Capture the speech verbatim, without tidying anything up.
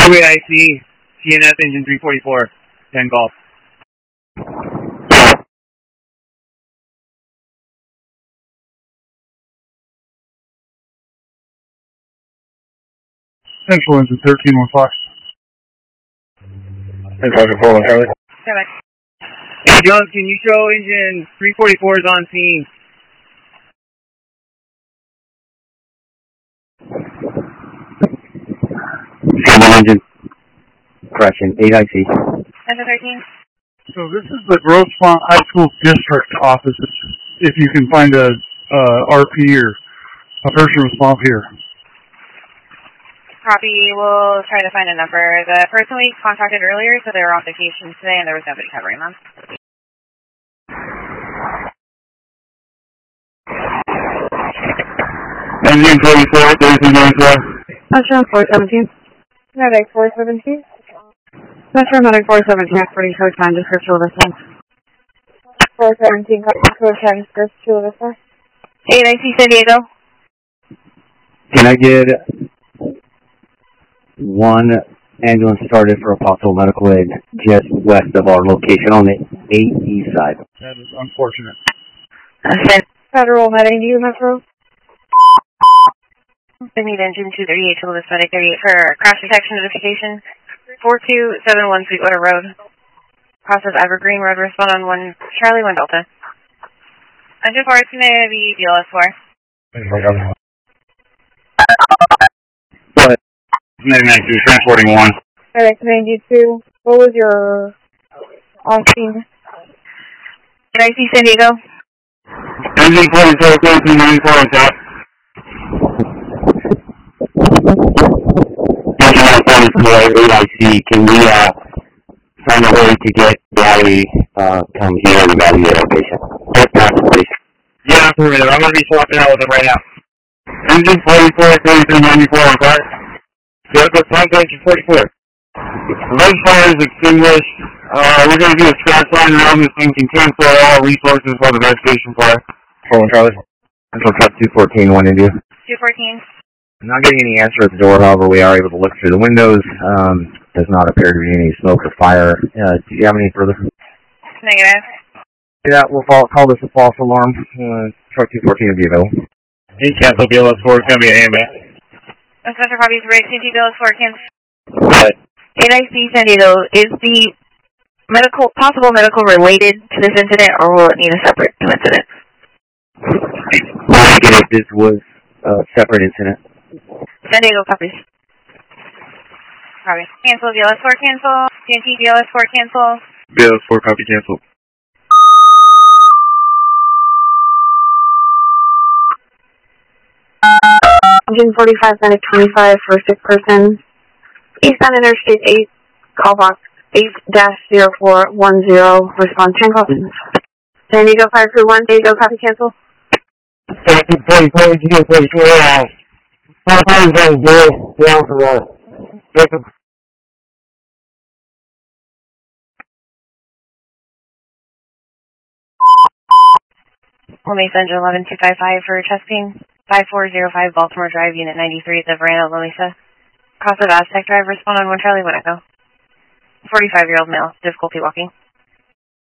Two A I C, T N F engine three forty-four, ten Golf. Central engine thirteen one Fox. Central four one Charlie. Hey Jones, can you show engine three forty-four is on scene? Single engine correction, eight I C. Central thirteen. So this is the Grossmont High School District office. If you can find a uh, R P or a person responsible here. Copy. We'll try to find a number. The person we contacted earlier said they were on vacation today and there was nobody covering them. Engine forty-four, thirty-three ninety-four. Metro four seventeen. Medic four seventeen. Metro Medic four seventeen, according code time, description of this one. four seventeen, code time, description of this one. eight I C San Diego. Can I get one ambulance started for a possible medical aid just west of our location on the eight east side? That is unfortunate. Uh, Federal Med A U Metro. I need engine two thirty-eight to Louis Medic thirty-eight for crash detection notification. four two seven one Sweetwater Road. Process Evergreen Road, respond on one Charlie, one Delta. Engine four, it's going to be D L S four. But ninety-two, transporting one. Medic ninety-two. What was your on scene? Did I see San Diego? Engine forty-four, thirty-three ninety-four on top. Engine forty-four, eight I C, can we uh, find a way to get Valley uh, come here and Valley your location? That's not the place. Yeah, I'm going to be swapping out with it right now. Engine forty-four, thirty-three ninety-four on top. Yeah, that's time to engine forty-four. Red fire is extinguished. Uh, we're going to do a scratch line around this thing, can cancel all resources for the vegetation fire. four one Charlie. Central Truck two fourteen, one India. two fourteen. I'm not getting any answer at the door, however, we are able to look through the windows. Um, does not appear to be any smoke or fire. Uh, do you have any further? Negative. Yeah, we'll call, call this a false alarm. Uh, truck two fourteen will be available. He cancel B L S four, it's going to be an A M A. Special copies, right, C T B L S four, cancel. What? eight I C San Diego, is the medical, possible medical related to this incident, or will it need a separate incident? Negative, this was a separate incident. San Diego copies. Copy. Cancel, B L S four, cancel. C N T, B L S four, cancel. B L S four, copy, cancel. Engine forty-five, Medic twenty-five for sick person. Eastbound Interstate eight, call box eight dash zero four one zero, respond ten calls. San Diego Fire Crew one, San Diego copy cancel. Second forty-four, zero forty-four, five times on zero, down for the second. Lomesa Engine eleven two five five for testing. five four zero five Baltimore Drive, Unit ninety-three at the Verano, Lomesa. Cross of Aztec Drive, respond on one Charlie, one Echo. forty-five-year-old male, difficulty walking.